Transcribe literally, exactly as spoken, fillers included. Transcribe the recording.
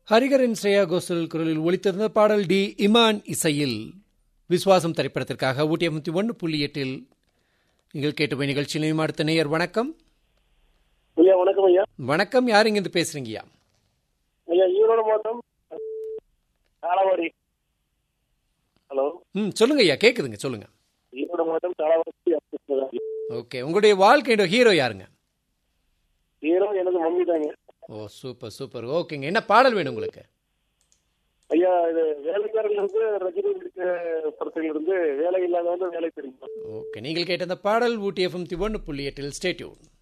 ஹரிகரன் ஸ்ரேயா கோஷல் குரலில் ஒலித்திருந்த பாடல் டி இமான் இசையில் விஸ்வாசம் திரைப்படத்திற்காக ஊட்டி எண்பத்தி ஒன்று புள்ளி எட்டில் நீங்கள் கேட்டு நிகழ்ச்சியிலையும் அடுத்த நேயர் வணக்கம். ஐயா வணக்கம் ஐயா. வணக்கம், யார் இங்கிருந்து பேசுறீங்கய்யா? ஐயா ஈரோடு மாவட்டம் தாளவாடி. ஹலோ. ம் சொல்லுங்க ஐயா, கேக்குதுங்க, சொல்லுங்க. ஈரோடு மாவட்டம் தாளவாடி. ஓகே, உங்களுடைய வாழ்க்கையோட ஹீரோ யாருங்க? ஹீரோ எனக்கு மம்மி தாங்க. ஓ சூப்பர் சூப்பர். ஓகேங்க, என்ன பாடல் வேணும் உங்களுக்கு? ஐயா இது வேலைக்காரர்கள் இருந்து ரஜினி படத்துல இருந்து வேலை இல்லாதவங்க வேலை தெரியும். ஓகே, நீங்கள் கேட்ட அந்த பாடல் ஊட்டி எஃப்எம் ஒன்று புள்ளி எட்டில் ஸ்டே டியூன்.